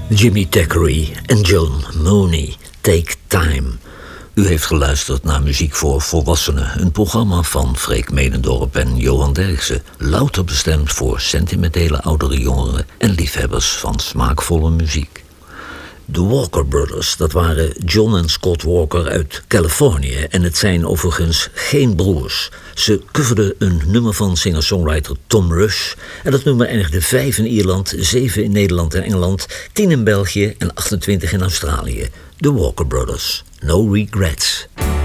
Jimmy Thackeray en John Mooney, Take Time. U heeft geluisterd naar Muziek voor Volwassenen, een programma van Freek Medendorp en Johan Derksen, louter bestemd voor sentimentele oudere jongeren en liefhebbers van smaakvolle muziek. De Walker Brothers, dat waren John en Scott Walker uit Californië en het zijn overigens geen broers. Ze coverden een nummer van singer-songwriter Tom Rush en dat nummer eindigde 5 in Ierland, 7 in Nederland en Engeland, 10 in België en 28 in Australië. De Walker Brothers, No Regrets.